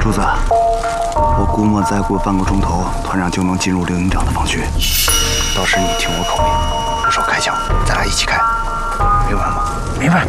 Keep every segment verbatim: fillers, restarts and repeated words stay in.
柱子，我估摸再过半个钟头，团长就能进入刘营长的房区。到时你听我口令，不少开枪，咱俩一起开，明白吗？明白。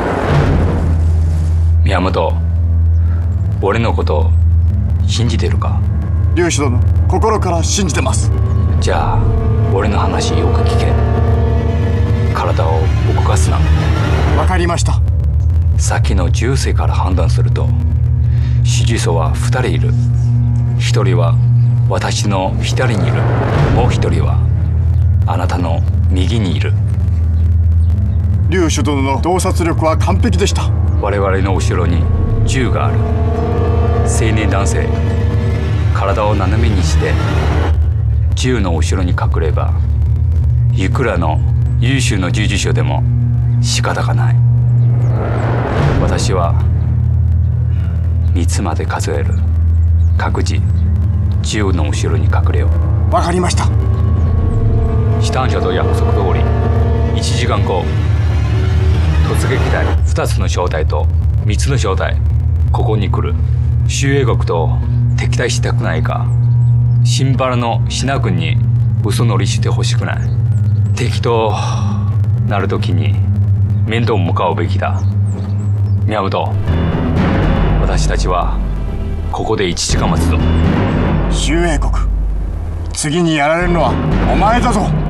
宮本、俺のこと信じてるか？ 龍志殿、心から信じてます。 じゃあ俺の話よく聞け。体を動かすな。 わかりました。 さっきの銃声から判断すると指示層はふたりいる。ひとりは私の左にいる。もうひとりはあなたの右にいる。 龍志殿の洞察力は完璧でした。 我々の後ろに銃がある。青年男性、体を斜めにして銃の後ろに隠ればいくらの優秀の従事者でも仕方がない。私はみっつまで数える。各自銃の後ろに隠れよう。 わかりました。 シタン社と約束通りいちじかんご、突撃隊ふたつの小隊とみっつの小隊ここに来る。周英国と敵対したくないか。新原のシナ軍に嘘乗りしてほしくない。敵となるときに面倒向かうべきだ。宮本、私たちはここでいちじかん待つぞ。 周英国、次にやられるのはお前だぞ。